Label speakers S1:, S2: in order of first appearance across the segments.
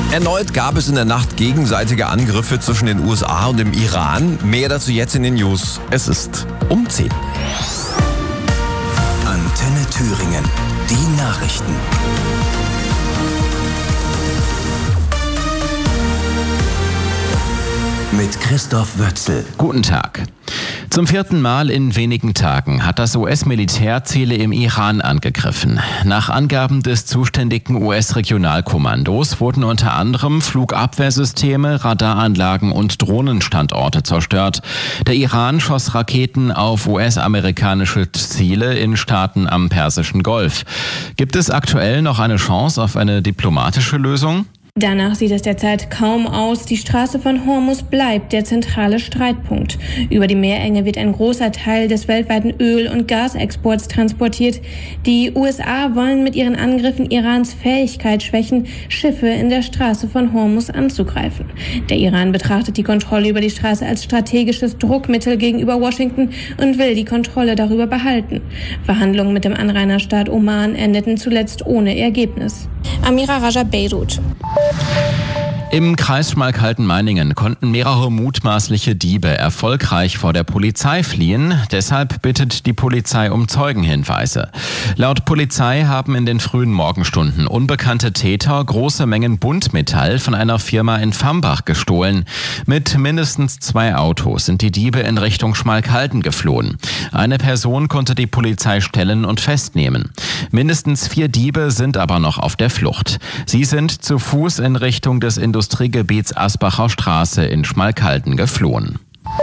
S1: Erneut gab es in der Nacht gegenseitige Angriffe zwischen den USA und dem Iran. Mehr dazu jetzt in den News. Es ist um 10.
S2: Antenne Thüringen. Die Nachrichten. Mit Christoph Wötzel.
S3: Guten Tag. Zum 4. Mal in wenigen Tagen hat das US-Militär Ziele im Iran angegriffen. Nach Angaben des zuständigen US-Regionalkommandos wurden unter anderem Flugabwehrsysteme, Radaranlagen und Drohnenstandorte zerstört. Der Iran schoss Raketen auf US-amerikanische Ziele in Staaten am Persischen Golf. Gibt es aktuell noch eine Chance auf eine diplomatische Lösung?
S4: Danach sieht es derzeit kaum aus. Die Straße von Hormuz bleibt der zentrale Streitpunkt. Über die Meerenge wird ein großer Teil des weltweiten Öl- und Gasexports transportiert. Die USA wollen mit ihren Angriffen Irans Fähigkeit schwächen, Schiffe in der Straße von Hormuz anzugreifen. Der Iran betrachtet die Kontrolle über die Straße als strategisches Druckmittel gegenüber Washington und will die Kontrolle darüber behalten. Verhandlungen mit dem Anrainerstaat Oman endeten zuletzt ohne Ergebnis. Amira Raja, Beirut.
S3: Im Kreis Schmalkalden-Meiningen konnten mehrere mutmaßliche Diebe erfolgreich vor der Polizei fliehen. Deshalb bittet die Polizei um Zeugenhinweise. Laut Polizei haben in den frühen Morgenstunden unbekannte Täter große Mengen Buntmetall von einer Firma in Vambach gestohlen. Mit mindestens 2 Autos sind die Diebe in Richtung Schmalkalden geflohen. Eine Person konnte die Polizei stellen und festnehmen. Mindestens 4 Diebe sind aber noch auf der Flucht. Sie sind zu Fuß in Richtung des Industriegebiets Asbacher Straße in Schmalkalden geflohen.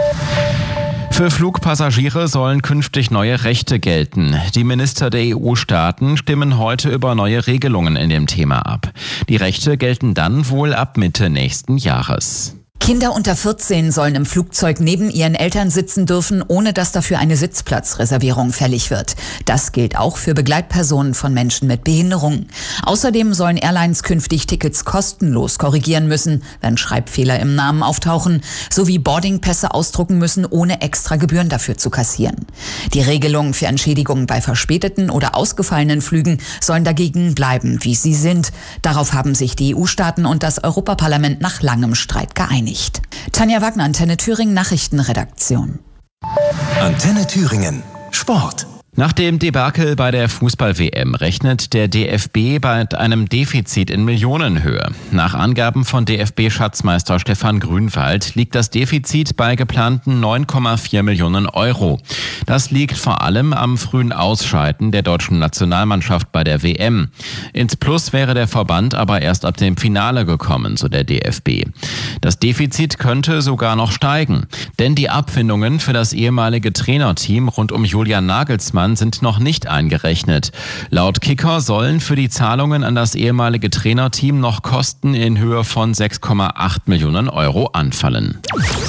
S3: Für Flugpassagiere sollen künftig neue Rechte gelten. Die Minister der EU-Staaten stimmen heute über neue Regelungen in dem Thema ab. Die Rechte gelten dann wohl ab Mitte nächsten Jahres.
S5: Kinder unter 14 sollen im Flugzeug neben ihren Eltern sitzen dürfen, ohne dass dafür eine Sitzplatzreservierung fällig wird. Das gilt auch für Begleitpersonen von Menschen mit Behinderungen. Außerdem sollen Airlines künftig Tickets kostenlos korrigieren müssen, wenn Schreibfehler im Namen auftauchen, sowie Boardingpässe ausdrucken müssen, ohne extra Gebühren dafür zu kassieren. Die Regelungen für Entschädigungen bei verspäteten oder ausgefallenen Flügen sollen dagegen bleiben, wie sie sind. Darauf haben sich die EU-Staaten und das Europaparlament nach langem Streit geeinigt. Tanja Wagner, Antenne Thüringen, Nachrichtenredaktion.
S2: Antenne Thüringen, Sport.
S3: Nach dem Debakel bei der Fußball-WM rechnet der DFB bei einem Defizit in Millionenhöhe. Nach Angaben von DFB-Schatzmeister Stefan Grünwald liegt das Defizit bei geplanten 9,4 Millionen Euro. Das liegt vor allem am frühen Ausscheiden der deutschen Nationalmannschaft bei der WM. Ins Plus wäre der Verband aber erst ab dem Finale gekommen, so der DFB. Das Defizit könnte sogar noch steigen, denn die Abfindungen für das ehemalige Trainerteam rund um Julian Nagelsmann sind noch nicht eingerechnet. Laut Kicker sollen für die Zahlungen an das ehemalige Trainerteam noch Kosten in Höhe von 6,8 Millionen Euro anfallen.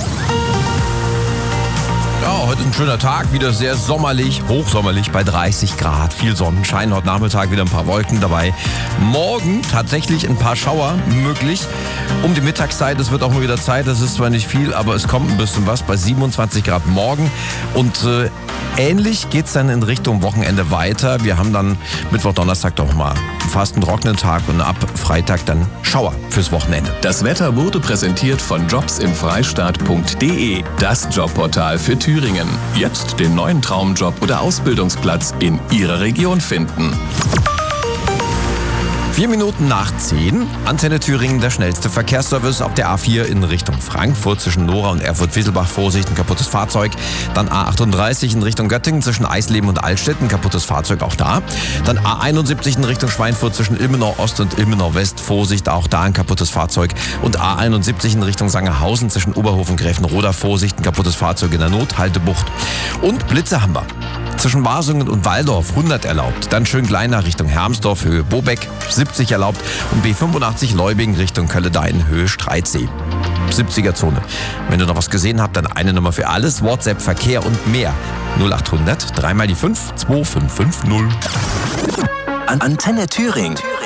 S1: Ja, heute ein schöner Tag, wieder sehr sommerlich, hochsommerlich bei 30 Grad, viel Sonnenschein, heute Nachmittag wieder ein paar Wolken dabei. Morgen tatsächlich ein paar Schauer möglich. Um die Mittagszeit, es wird auch mal wieder Zeit, das ist zwar nicht viel, aber es kommt ein bisschen was bei 27 Grad morgen und ähnlich geht's dann in Richtung Wochenende weiter. Wir haben dann Mittwoch, Donnerstag doch mal fast einen trockenen Tag und ab Freitag dann Schauer fürs Wochenende.
S2: Das Wetter wurde präsentiert von jobsimfreistaat.de, das Jobportal für Thüringen. Jetzt den neuen Traumjob oder Ausbildungsplatz in Ihrer Region finden.
S1: 4 Minuten nach 10, Antenne Thüringen, der schnellste Verkehrsservice auf der A4 in Richtung Frankfurt zwischen Nora und Erfurt-Wieselbach. Vorsicht, ein kaputtes Fahrzeug. Dann A38 in Richtung Göttingen zwischen Eisleben und Altstedt, ein kaputtes Fahrzeug auch da. Dann A71 in Richtung Schweinfurt zwischen Ilmenau Ost und Ilmenau West. Vorsicht, auch da ein kaputtes Fahrzeug. Und A71 in Richtung Sangerhausen zwischen Oberhof und Gräfenroda. Vorsicht, ein kaputtes Fahrzeug in der Nothaltebucht. Und Blitze haben wir. Zwischen Wasungen und Walldorf 100 erlaubt. Dann schön kleiner Richtung Hermsdorf, Höhe Bobeck 70 erlaubt. Und B85 Leubing Richtung Kölledein, Höhe Streitsee. 70er-Zone. Wenn du noch was gesehen habt, dann eine Nummer für alles. WhatsApp, Verkehr und mehr. 0800 3 mal die 5 2550.
S2: Antenne Thüringen.